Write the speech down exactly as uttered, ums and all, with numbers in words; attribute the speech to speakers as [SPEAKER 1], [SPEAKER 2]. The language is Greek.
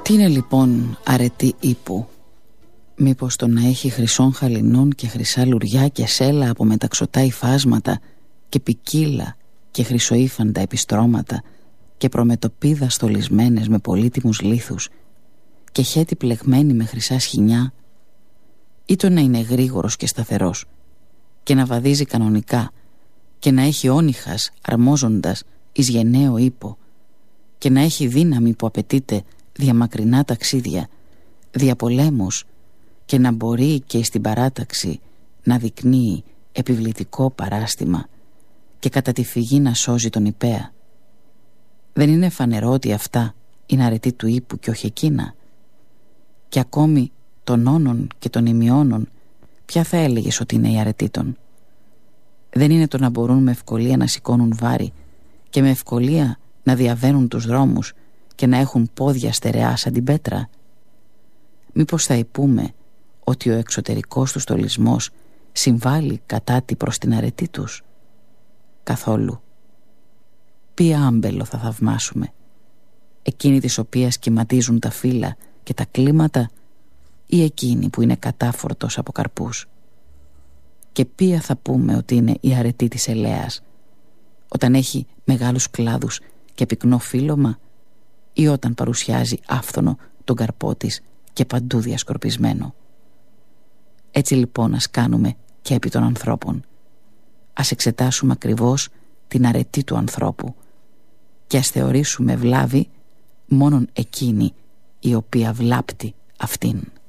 [SPEAKER 1] Τι είναι λοιπόν αρετή ύπου? Μήπως το να έχει χρυσών χαλινών και χρυσά λουριά και σέλα από μεταξωτά υφάσματα και ποικίλα και χρυσοήφαντα επιστρώματα και προμετωπίδα στολισμένες με πολύτιμους λίθους και χέτη πλεγμένη με χρυσά σχοινιά, ή το να είναι γρήγορος και σταθερός και να βαδίζει κανονικά και να έχει όνυχας αρμόζοντας εις γενναίο ύπο και να έχει δύναμη που απαιτείται διαμακρινά ταξίδια, διαπολέμους και να μπορεί και στην παράταξη να δεικνύει επιβλητικό παράστημα και κατά τη φυγή να σώζει τον υπαία. Δεν είναι φανερό ότι αυτά είναι αρετή του ύπου και όχι εκείνα? Και ακόμη των όνων και των ημιώνων, ποια θα έλεγες ότι είναι η αρετή των? Δεν είναι το να μπορούν με ευκολία να σηκώνουν βάρη και με ευκολία να διαβαίνουν τους δρόμους και να έχουν πόδια στερεά σαν την πέτρα? Μήπως θα υπούμε ότι ο εξωτερικός του στολισμός συμβάλλει κατά τη προς την αρετή τους? Καθόλου. Ποια άμπελο θα θαυμάσουμε? Εκείνη της οποίας κυματίζουν τα φύλλα και τα κλίματα, ή εκείνη που είναι κατάφορτος από καρπούς? Και ποια θα πούμε ότι είναι η αρετή της ελαίας, όταν έχει μεγάλους κλάδους και πυκνό φύλλωμα, ή όταν παρουσιάζει άφθονο τον καρπό της και παντού διασκορπισμένο? Έτσι λοιπόν ας κάνουμε και επί των ανθρώπων. Ας εξετάσουμε ακριβώς την αρετή του ανθρώπου και ας θεωρήσουμε βλάβη μόνον εκείνη η οποία βλάπτει αυτήν.